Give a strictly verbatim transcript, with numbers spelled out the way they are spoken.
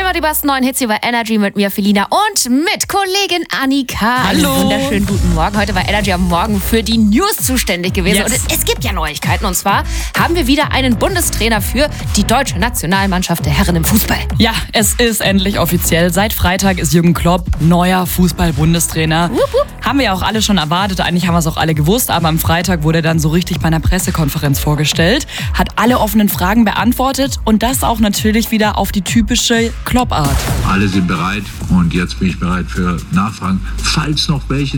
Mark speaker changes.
Speaker 1: immer die besten neuen Hits über Energy mit mir, Felina, und mit Kollegin Annika.
Speaker 2: Hallo.
Speaker 1: Einen wunderschönen guten Morgen. Heute war Energy am Morgen für die News zuständig gewesen.
Speaker 2: Yes.
Speaker 1: Und es, es gibt ja Neuigkeiten. Und zwar haben wir wieder einen Bundestrainer für die deutsche Nationalmannschaft der Herren im Fußball.
Speaker 2: Ja, es ist endlich offiziell. Seit Freitag ist Jürgen Klopp neuer Fußball-Bundestrainer.
Speaker 1: Wupp, wupp.
Speaker 2: Haben wir ja auch alle schon erwartet. Eigentlich haben wir es auch alle gewusst. Aber am Freitag wurde er dann so richtig bei einer Pressekonferenz vorgestellt. Hat alle offenen Fragen beantwortet. Und das auch natürlich wieder auf die typische Klopp-Art.
Speaker 3: Alle sind bereit und jetzt bin ich bereit für Nachfragen, falls noch welche